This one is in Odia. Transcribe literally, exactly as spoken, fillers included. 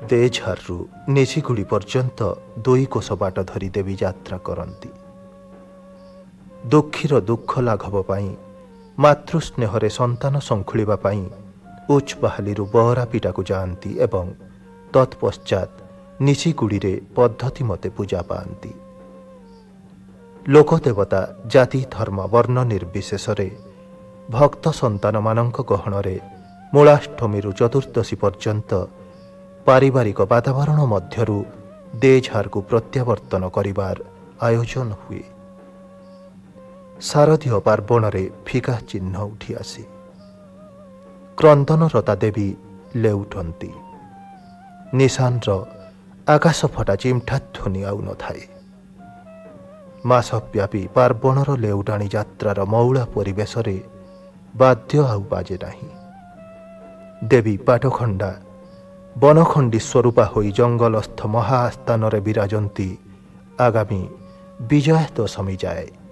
ଦେଝାରରୁ ନିଶିଗୁଡ଼ି ପର୍ଯ୍ୟନ୍ତ ଦୁଇ କୋଶ ବାଟ ଧରି ଦେବୀ ଯାତ୍ରା କରନ୍ତି। ଦୁଃଖୀର ଦୁଃଖ ଲାଘବ ପାଇଁ, ମାତୃସ୍ନେହରେ ସନ୍ତାନ ଶଙ୍ଖୁଳିବା ପାଇଁ ଉଚ୍ଚପାହାଲିରୁ ବହରାପିଟାକୁ ଯାଆନ୍ତି ଏବଂ ତତ୍ପଶ୍ଚାତ୍ ନିଶିଗୁଡ଼ିରେ ପଦ୍ଧତି ମତେ ପୂଜା ପାଆନ୍ତି। ଲୋକଦେବତା ଜାତି ଧର୍ମ ବର୍ଣ୍ଣ ନିର୍ବିଶେଷରେ ଭକ୍ତ ସନ୍ତାନମାନଙ୍କ ଗହଣରେ ମୂଳାଷ୍ଟମୀରୁ ଚତୁର୍ଦ୍ଦଶୀ ପର୍ଯ୍ୟନ୍ତ ପାରିବାରିକ ବାତାବରଣ ମଧ୍ୟରୁ ଦେଝାରକୁ ପ୍ରତ୍ୟାବର୍ତ୍ତନ କରିବାର ଆୟୋଜନ ହୁଏ। ଶାରଦୀୟ ପାର୍ବଣରେ ଫିକା ଚିହ୍ନ ଉଠି ଆସେ। କ୍ରନ୍ଦନରତା ଦେବୀ ଲେଉଟନ୍ତି। ନିଶାନର ଆକାଶ ଫଟା ଚିମ୍ଠା ଧ୍ୱନି ଆଉ ନଥାଏ। ମାସବ୍ୟାପୀ ପାର୍ବଣର ଲେଉଟାଣି ଯାତ୍ରାର ମଉଳା ପରିବେଶରେ ବାଦ୍ୟ ଆଉ ବାଜେ ନାହିଁ। ଦେବୀ ପାଟଖଣ୍ଡା ବନଖଣ୍ଡି ସ୍ୱରୂପା ହୋଇ ଜଙ୍ଗଲସ୍ଥ ମହାଆସ୍ଥାନରେ ବିରାଜନ୍ତି ଆଗାମୀ ବିଜୟା ଦଶମୀ ଯାଏ।